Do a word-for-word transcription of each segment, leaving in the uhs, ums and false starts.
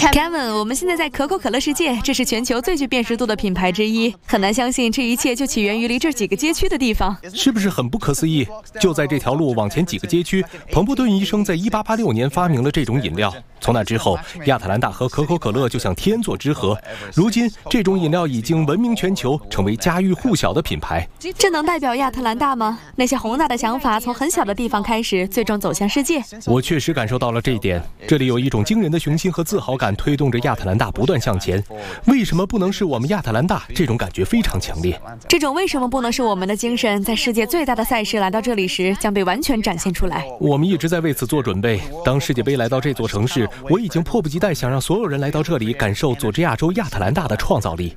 Kevin， 我们现在在可口可乐世界，这是全球最具辨识度的品牌之一。很难相信这一切就起源于离这几个街区的地方， 是不是很不可思议？就在这条路往前几个街区，彭伯顿医生在一八八六年发明了这种饮料。从那之后，亚特兰大和可口可乐就像天作之合。如今，这种饮料已经闻名全球，成为家喻户晓的品牌。 这能代表亚特兰大吗？那些宏大的想法从很小的地方开始，最终走向世界。 我确实感受到了这一点。这里有一种惊人的雄心和自豪感，推动着亚特兰大不断向前。为什么不能是我们亚特兰大？这种感觉非常强烈。 这种为什么不能是我们的精神，在世界最大的赛事来到这里时，将被完全展现出来。 我们一直在为此做准备。当世界杯来到这座城市，我已经迫不及待想让所有人来到这里，感受佐治亚州亚特兰大的创造力。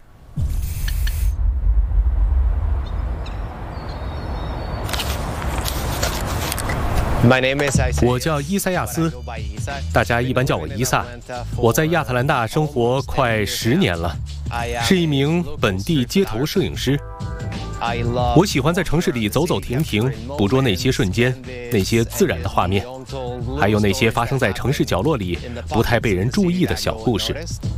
我叫伊赛亚斯，大家一般叫我伊萨。我在亚特兰大生活快十年了，是一名本地街头摄影师。我喜欢在城市里走走停停，捕捉那些瞬间，那些自然的画面，还有那些发生在城市角落里不太被人注意的小故事。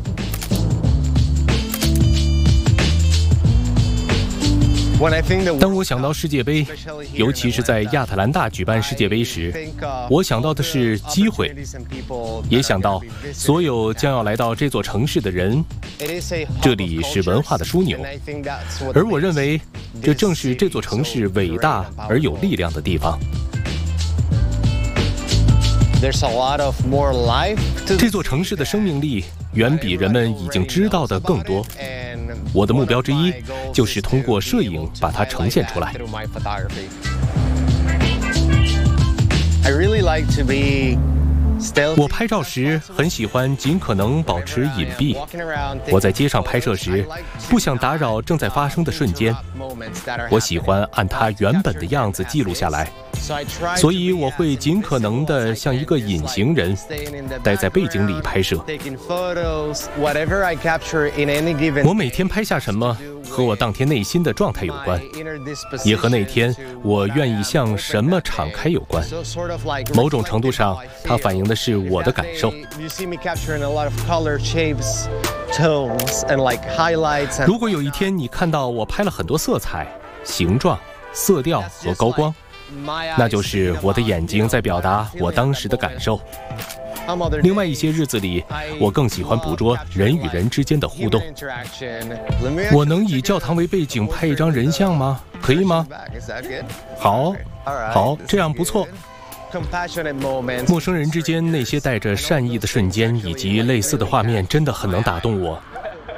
当我想到世界杯，尤其是在亚特兰大举办世界杯时，我想到的是机会，也想到所有将要来到这座城市的人。这里是文化的枢纽，而我认为这正是这座城市伟大而有力量的地方。这座城市的生命力远比人们已经知道的更多。我的目标之一就是通过摄影把它呈现出来。我拍照时很喜欢尽可能保持隐蔽。我在街上拍摄时，不想打扰正在发生的瞬间。我喜欢按它原本的样子记录下来，所以我会尽可能地像一个隐形人，待在背景里拍摄。我每天拍下什么，和我当天内心的状态有关，也和那天我愿意向什么敞开有关。某种程度上，它反映的是我的感受。如果有一天你看到我拍了很多色彩、形状、色调和高光，那就是我的眼睛在表达我当时的感受。另外一些日子里，我更喜欢捕捉人与人之间的互动。我能以教堂为背景拍一张人像吗？可以吗？好，好，这样不错。陌生人之间那些带着善意的瞬间以及类似的画面，真的很能打动我。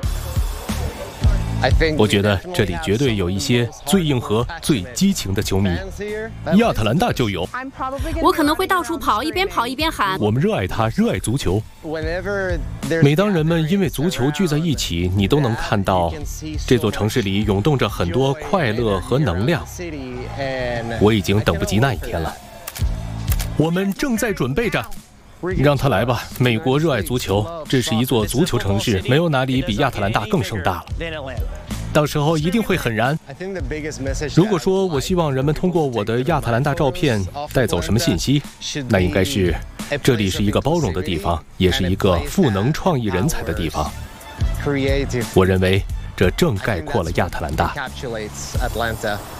我觉得这里绝对有一些最硬核、最激情的球迷，亚特兰大就有。 我可能会到处跑，一边跑一边喊。 我们热爱它，热爱足球。每当人们因为足球聚在一起，你都能看到这座城市里涌动着很多快乐和能量。我已经等不及那一天了。我们正在准备着。让他来吧，美国热爱足球，这是一座足球城市，没有哪里比亚特兰大更盛大了。到时候一定会很燃。如果说我希望人们通过我的亚特兰大照片带走什么信息，那应该是这里是一个包容的地方，也是一个赋能创意人才的地方。我认为这正概括了亚特兰大。